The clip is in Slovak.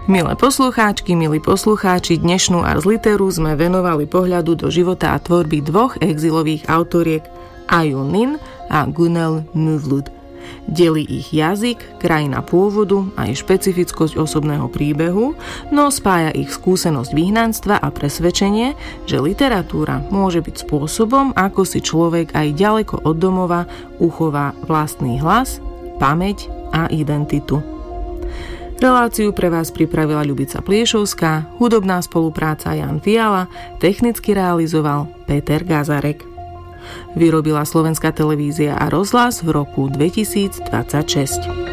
Milé poslucháčky, milí poslucháči, dnešnú Ars Literu sme venovali pohľadu do života a tvorby dvoch exilových autoriek, Ayu Nin a Gunel Mevlut. Delí ich jazyk, krajina pôvodu aj špecifickosť osobného príbehu, no spája ich skúsenosť vyhnanstva a presvedčenie, že literatúra môže byť spôsobom, ako si človek aj ďaleko od domova uchová vlastný hlas, pamäť a identitu. Reláciu pre vás pripravila Ľubica Pliešovská, hudobná spolupráca Jan Fiala, technicky realizoval Peter Gazarek. Vyrobila Slovenská televízia a rozhlas v roku 2026.